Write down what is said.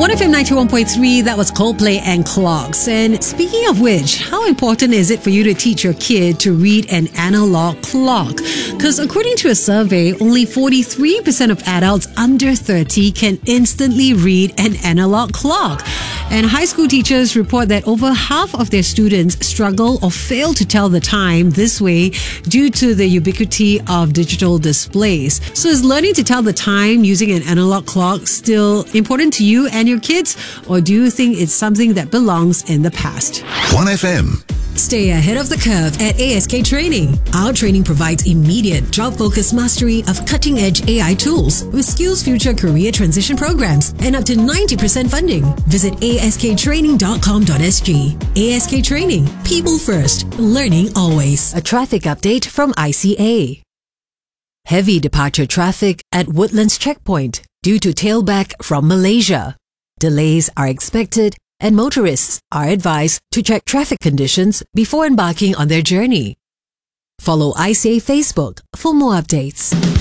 1FM 91.3, that was Coldplay and Clocks. And speaking of which, how important is it for you to teach your kid to read an analog clock? Because according to a survey, only 43% of adults under 30 can instantly read an analog clock. And high school teachers report that over half of their students struggle or fail to tell the time this way due to the ubiquity of digital displays. So is learning to tell the time using an analog clock still important to you and your kids, or do you think it's something that belongs in the past? 1FM. Stay ahead of the curve at ASK Training. Our training provides immediate job-focused mastery of cutting-edge AI tools with Skills Future career transition programs and up to 90% funding. Visit asktraining.com.sg. ASK Training. People first. Learning always. A traffic update from ICA. Heavy departure traffic at Woodlands Checkpoint due to tailback from Malaysia. Delays are expected, and motorists are advised to check traffic conditions before embarking on their journey. Follow ICA Facebook for more updates.